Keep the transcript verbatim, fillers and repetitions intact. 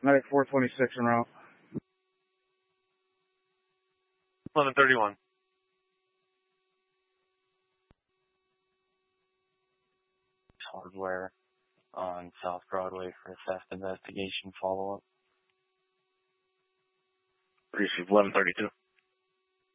Medic four twenty-six en route. eleven thirty-one. Hardware on South Broadway for a theft investigation follow-up. Receive eleven thirty-two.